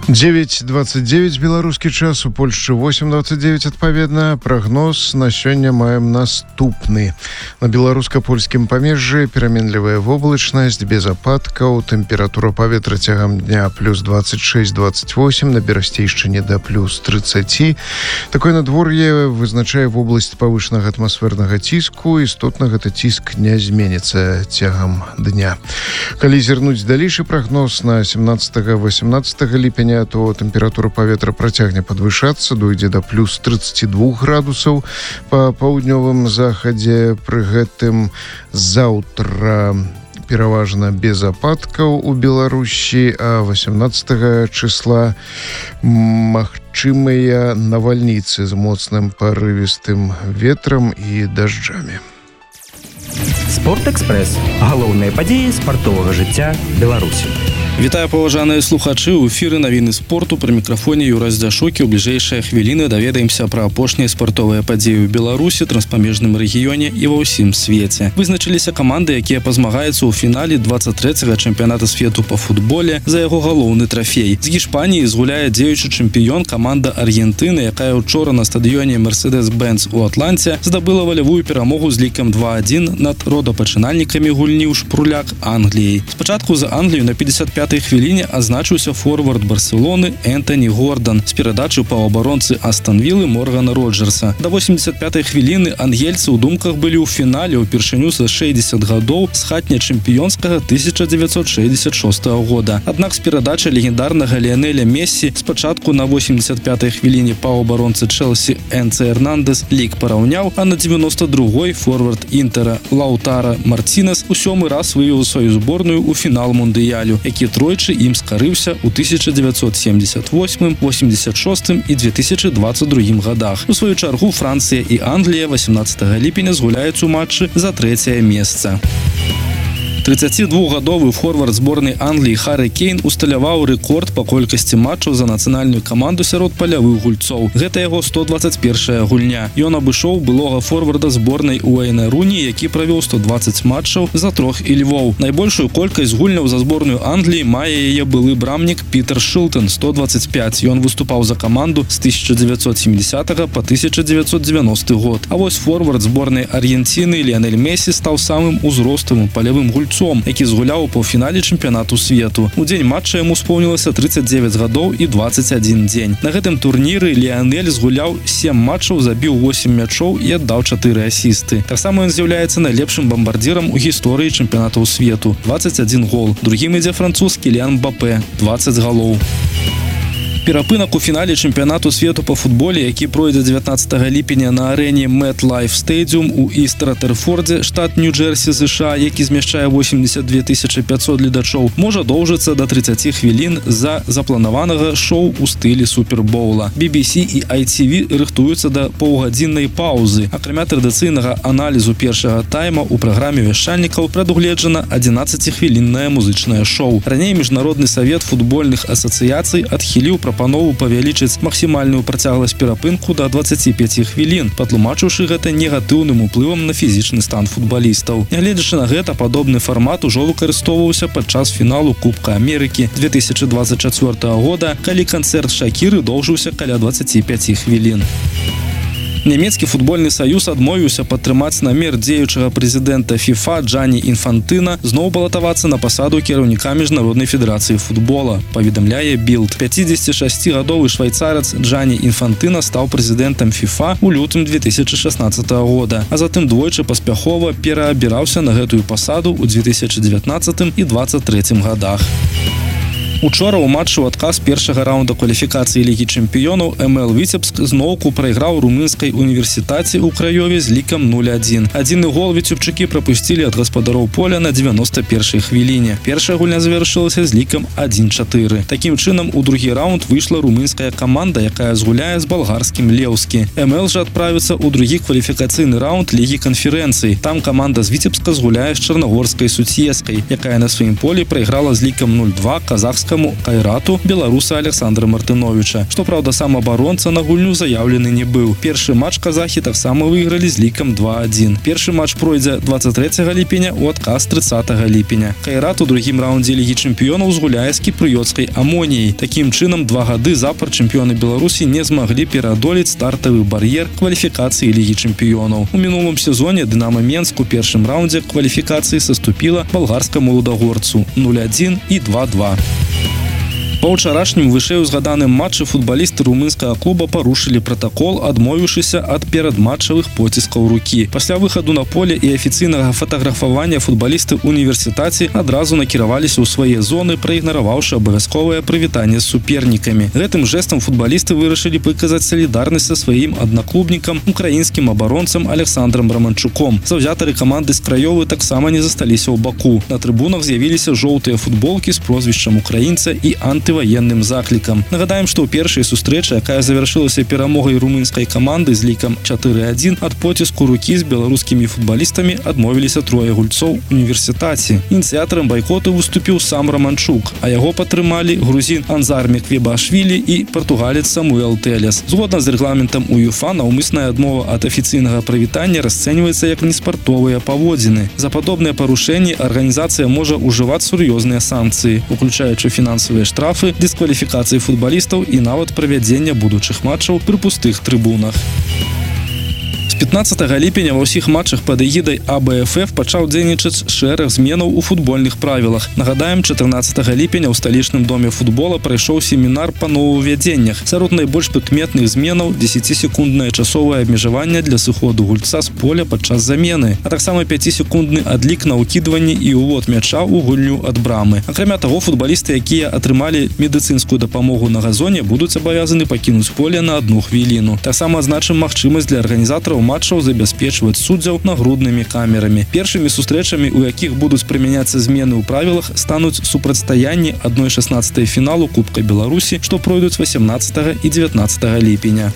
9:29 беларускі час, у Польшчы 8:29 адпаведна. Прагноз на сёння маем наступны. На беларуска-польскім памежжы пераменлівая воблачнасць, без ападкаў, тэмпература паветра цягам дня плюс 26-28, на Берасцейшчыне да плюс 30. Такое надвор'е вызначае вобласць павышанага атмасфернага ціску. Істотна гэта ціск не зменіцца цягам дня. Калі зірнуць далейшы прагноз на 17-18 ліпеня, то тэмпература паветра працягне падвышацца, дойдзе да плюс 32 градусаў па паўднёвым захадзе. Пры гэтым заўтра пераважна без ападкаў у Беларусі, а 18 числа магчымыя навальніцы з моцным парывістым ветрам і дажджамі. Спортэкспрэс. Галоўныя падзеі спартовага жыцця Беларусі. Вітаю, паважаныя слухачы, у эфіры навіны спорту, пры мікрафоне Юрай Здашукі. У бліжэйшыя хвіліны даведаемся пра апошнія спартовыя падзеі ў Беларусі, транспамежным рэгіёне і ва ўсім свеце. Вызначыліся каманды, якія пазмагаюцца ў фінале 23-го чэмпіяната свету па футболе за яго галоўны трафей. З Гішпаніі згуляе дзеючы чэмпіён каманда Аргентыны, якая ўчора на стадыёне Мерседес-Бенц у Атланце здабыла валявую перамогу з лікам 2-1 над родапачынальнікамі гульні ў шпруляк Англіі. Спачатку за Англію на 55-й хвіліне азначыўся форвард Барселоны Энтоні Гордан з перадачы паўабаронцы Астон Вілы Моргана Роджерса. Да 85-й хвіліны ангельцы ў думках былі ў фінале ўпершыню за 60 гадоў з хатня-чэмпіёнскага 1966 года. Аднак з перадачы легендарнага Ліянеля Мессі спачатку на 85-й хвіліне паўабаронцы Чэлсі Энце Эрнандес лік параўняў, а на 92-й форвард Інтера Лаутара Мартінес у 7-й раз вывеў сваю зборную ў фінал мундыялю, які тройчы ім скарыўся ў 1978, 86 і 2022 годах. У сваю чаргу Францыя і Англія 18 ліпеня згуляюць у матчы за 3-е месца. 32-гадовы форвард зборнай Англіі Харі Кейн усталяваў рэкорд па колькасці матчаў за нацыянальную каманду сярод палявых гульцоў. Гэта яго 121-я гульня. Ён абышоў былога форварда зборнай Уэйна Руні, які правёў 120 матчаў за 3 і Львоў. Найбольшую колькасць гульняў за зборную Англіі мае яе былы брамнік Пітер Шылтон – 125. Ён выступаў за каманду з 1970 па 1990 год. А вось форвард зборнай Аргентыны Ліянель Мессі стаў самым узроставым палявым гульцом, які згуляў у паўфінале чэмпіянату свету. У дзень матча яму споўнілася 39 гадоў і 21 дзень. На гэтым турніры Ліянель згуляў 7 матчаў, забіў 8 мячоў і аддаў 4 асісты. Таксама ён з'яўляецца найлепшым бамбардзірам у гісторыі чэмпіянатаў свету. 21 гол. Другім ідзе француз Кіліян Мбапэ. 20 галоў. Перапынак у фінале чэмпіянату свету па футболе, які пройдзе 19 ліпеня на арэне MetLife Stadium у Іст-Ратэрфордзе, штат Нью-Джерсі, США, які змяшчае 82 500 гледачоў, можа доўжыцца да 30 хвілін з-за запланаванага шоу у стылі супербоула. BBC і ITV рыхтуюцца да паўгадзіннай паўзы. Акрамя традыцыйнага аналізу першага тайма у праграме вяшчальнікаў прадугледжана 11-хвіліннае музычнае шоу. Раней Міжнародны савет футбольных асацыяцый адхіліў прапанову павялічыць максімальную працягласць перапынку да 25 хвілін, патлумачыўшы гэта негатыўным уплывам на фізічны стан футбалістаў. Нягледзячы на гэта, падобны фармат ужо выкарыстоўваўся падчас фіналу Кубка Амерыкі 2024 года, калі канцэрт Шакіры доўжыўся каля 25 хвілін. Нямецкі футбольны саюз адмовіўся падтрымаць намер дзеючага прэзідэнта FIFA Джанні Інфантына зноў балатавацца на пасаду кіраўніка Міжнароднай федэрацыі футбола, паведамляе Bild. 56-гадовы швайцарац Джанні Інфантына стаў прэзідэнтам FIFA ў лютым 2016 года, а затым двойчы паспяхова пераабіраўся на гэтую пасаду ў 2019 і 2023 годах. Учора ў матчы ў адказ першага раунда кваліфікацыі Лігі чэмпіёнаў МЛ Віцебск зноўку прайграў румынскай універсітэце ў Краёве з лікам 0-1. Адзіны гол віцебчукі прапусцілі ад гаспадароў поля на 91-й хвіліне. Першая гульня завяршылася з лікам 1-4. Такім чынам, у другі раунд выйшла румынская каманда, якая згуляе з балгарскім Леўскі. МЛ жа адправіцца ў другі кваліфікацыйны раунд Лігі канферэнцыі. Там каманда з Віцебска згуляе з чарнагорскай Суцьескай, якая на сваім полі прайграла з лікам 0-2 казахскай алжырскаму Кайрату беларуса Александра Мартыновича. Што праўда, сам абаронца на гульню заяўлены не быў. Першы матч казахі таксама выйгралі з лікам 2-1. Першы матч пройдзе 23 ліпеня, у адказ 30 ліпеня. Кайрат у другім раўндзе Лігі чэмпіёнаў згуляе з кіпрыёцкай Амоніяй. Такім чынам, 2 гады запар чэмпіёны Беларусі не змаглі пераадолець стартавы бар'ер кваліфікацыі Лігі чэмпіёнаў. У мінулым сезоне Дынамо Менск у першым раўндзе кваліфікацыі саступіла балгарскаму Лудагорцу 0-1 і 2-2. Па ўчарашнім вышэй узгаданым матчы футбалісты румынскага клуба парушылі пратакол, адмовіўшыся ад перадматчавых поціскаў рукі. Пасля выхаду на поле і афіцыйнага фатаграфавання футбалісты універсітаці адразу накіраваліся ў свае зоны, праігнараваўшы абавязковае прывітанне з супернікамі. Гэтым жэстам футбалісты вырашылі выказаць салідарнасць са сваім аднаклубнікам, украінскім абаронцам Александрам Раманчуком. Заўзятары каманды з Краёвы таксама не засталіся ў баку. На трыбунах з'явіліся жоўтыя футболкі з прозвішчам украінца і антываенным заклікам. Нагадаем, што ў першай сустрэчы, якая завяршылася перамогай румынскай каманды з лікам 4-1, ад поціску рукі з беларускімі футбалістамі адмовіліся 3 гульцоў універсітаці. Ініцыятарам байкоту выступіў сам Раманчук, а яго падтрымалі грузін Анзар Меквебашвілі і партугалец Самуэл Телес. Згодна з рэгламентам УЕФА, наўмысная адмова ад афіцыйнага прывітання расцэньваецца як неспартовыя паводзіны. За падобныя парушэнні арганізацыя можа ўжываць сур'ёзныя санкцыі, уключаючы фінансавыя штрафы, дыскваліфікацыі футбалістаў і нават правядзення будучых матчаў пры пустых трыбунах. 15 ліпеня ва ўсіх матчах пад эгідай АБФФ пачаў дзейнічаць шэраг зменаў у футбольных правілах. Нагадаем, 14 ліпеня ў сталічным доме футбола прайшоў семінар па новаўвядзеннях. Сярод найбольш прыкметных зменаў 10-секунднае часовае абмежаванне для сыходу гульца з поля падчас замены, а таксама 5-секундны адлік на ўкідванні і ўвод мяча ў гульню ад брамы. Акрамя таго, футбалісты, якія атрымалі медыцынскую дапамогу на газоне, будуць абавязаны пакінуць поле на 1 хвіліну. Таксама адзначым магчымасць для арганізатараў матчаў забяспечваць суддзяў нагруднымі камерамі. Першымі сустрэчамі, у якіх будуць прымяняцца змены ў правілах, стануць супрацьстаянні 1/16 фіналу Кубка Беларусі, што пройдуць 18 і 19 ліпеня.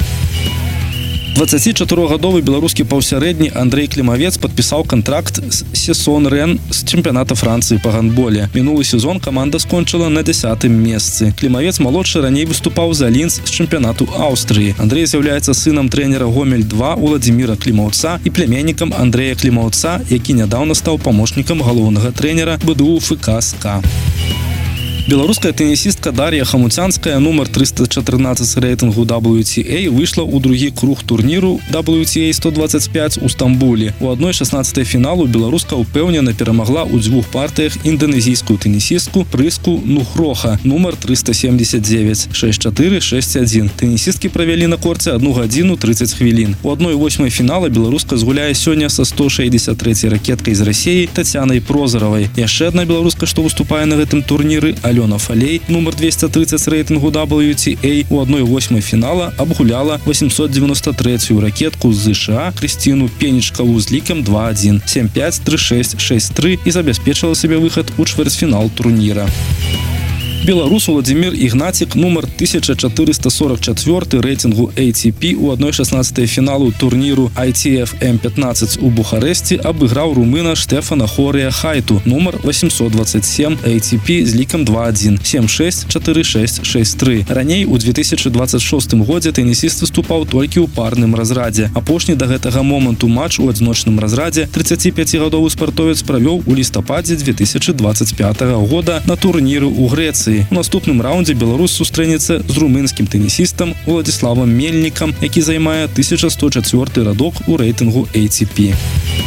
24-гадовы беларускі паўсярэдні Андрей Клімавец падпісаў кантракт з Сесон Рен з чэмпіяната Францыі па гандболе. Мінулы сезон каманда скончыла на 10-м месцы. Клімавец малодшы раней выступаў за Лінц з чэмпіянату Аўстрыі. Андрей з'яўляецца сынам трэнера Гомель-2 Уладзіміра Клімаўца і племяннікам Андрэя Клімаўца, які нядаўна стаў памочнікам галоўнага трэнера БДУ ФК СКА. Беларуская тэнісістка Дар'я Хамуцянская, нумар 314 рэйтынгу WTA, выйшла ў другі круг турніру WTA 125 у Стамбуле. У 1/16 фіналу беларуска ўпэўнена перамагла ў 2 партыях інданезійскую тэнісістку Прыску Нухроха, нумар 379, 6-4, 6-1. Тэнісісткі правялі на корце 1 гадзіну 30 хвілін. У 1/8 фінала беларуска згуляе сёння са 163 ракеткай з Расіі Тацянай Прозаравай. Яшчэ адна беларуска, што выступае на гэтым турніры, Алёна Фалей, нумар 230 рэйтынгу WTA, у 1/8 фінала абгуляла 893-ю ракетку з ЗША Крысціну Пенічкаву з лікам 2-1, 7-5, 3-6, 6-3 і забяспечыла сабе выхад у чвэрцьфінал турніра. Беларус Уладзімір Ігнацік, нумар 1444 рэйтынгу ATP, у 1/16 фіналу турніру ITF М15 у Бухарэсці абыграў румына Штэфана Хорыя Хайту, нумар 827 ATP з лікам 2-1, 7-6, 4-6, 6-3. Раней у 2026 годзе тэнісіст выступаў толькі ў парным разрадзе. Апошні да гэтага моманту матч у адзіночным разрадзе 35-гадовы спартовец правёў у лістападзе 2025 года на турніры ў Грэцыі. У наступным раўндзе беларус сустрэнецца з румынскім тэнісістам Уладзіславам Мельнікам, які займае 1104 радок у рэйтынгу ATP.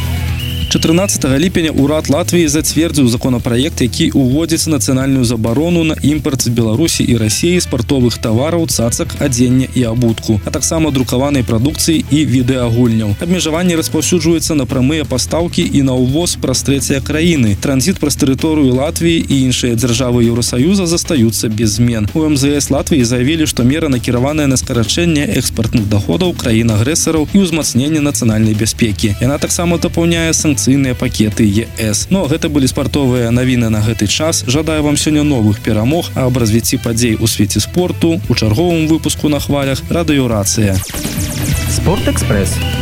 14 ліпеня ўрад Латвіі зацвердзіў законапраект, які ўводзіць нацыянальную забарону на імпарт з Беларусі і Расіі спартовых тавараў, цацак, адзення і абутку, а таксама друкаванай прадукцыі і відэагульняў. Абмежаванне распаўсюджваецца на прамыя пастаўкі і на ўвоз праз трэція краіны. Транзіт праз тэрыторыю Латвіі і іншыя дзяржавы Еўрасаюза застаюцца без змен. У МЗС Латвіі заявілі, што мера накіраваная на скарачэнне экспартных даходаў краін-агрэсараў і ўзмацненне нацыянальнай бяспекі. Яна таксама дапаўняе санкцыйныя пакеты ЕС. Но гэта былі спартовыя навіны на гэты час. Жадаю вам сёння новых перамог, а аб развіцці падзей у свеце спорту у чарговым выпуску на хвалях радыёрацыя. Спортэкспрэс.